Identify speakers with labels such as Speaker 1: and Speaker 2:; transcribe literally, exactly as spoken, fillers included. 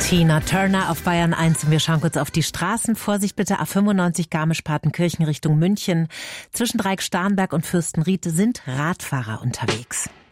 Speaker 1: Tina Turner auf Bayern eins und wir schauen kurz auf die Straßen. Vorsicht bitte, A fünfundneunzig Garmisch-Partenkirchen Richtung München. Zwischen Dreieck-Starnberg und Fürstenried sind Radfahrer unterwegs.